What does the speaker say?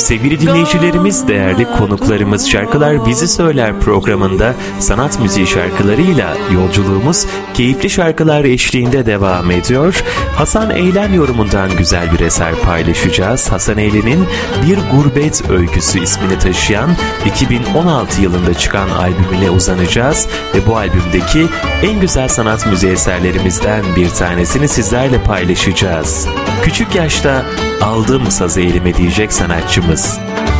Sevgili dinleyicilerimiz, değerli konuklarımız Şarkılar Bizi Söyler programında sanat müziği şarkılarıyla yolculuğumuz keyifli şarkılar eşliğinde devam ediyor. Hasan Eylem yorumundan güzel bir eser paylaşacağız. Hasan Eylem'in Bir Gurbet Öyküsü ismini taşıyan 2016 yılında çıkan albümüne uzanacağız ve bu albümdeki en güzel sanat müziği eserlerimizden bir tanesini sizlerle paylaşacağız. Küçük yaşta aldım sazı elime diyecek sanatçımız.